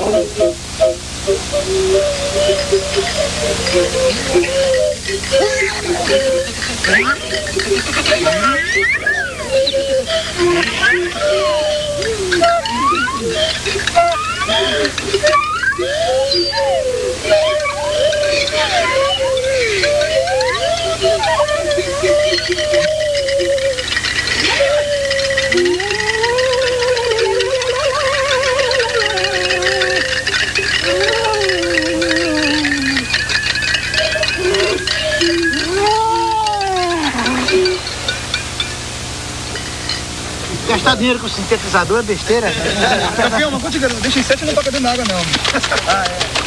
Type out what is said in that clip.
Gastar dinheiro com sintetizador é besteira. Campeão, mas deixa em 7 e não toca dentro da água, não. Ah, é.